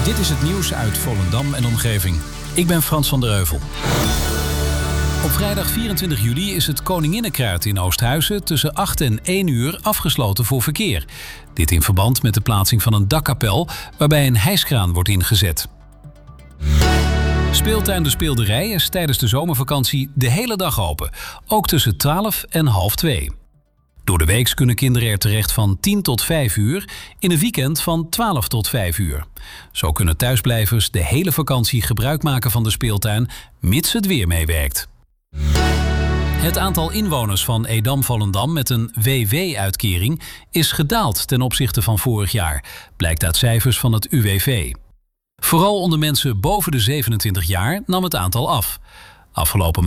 Dit is het nieuws uit Volendam en omgeving. Ik ben Frans van der Heuvel. Op vrijdag 24 juli is het Koninginnenkruid in Oosthuizen tussen 8 en 1 uur afgesloten voor verkeer. Dit in verband met de plaatsing van een dakkapel waarbij een hijskraan wordt ingezet. Speeltuin De Speelderij is tijdens de zomervakantie de hele dag open. Ook tussen 12 en half 2. Door de week kunnen kinderen er terecht van 10 tot 5 uur, in een weekend van 12 tot 5 uur. Zo kunnen thuisblijvers de hele vakantie gebruik maken van de speeltuin, mits het weer meewerkt. Het aantal inwoners van Edam-Volendam met een WW-uitkering is gedaald ten opzichte van vorig jaar, blijkt uit cijfers van het UWV. Vooral onder mensen boven de 27 jaar nam het aantal af. Afgelopen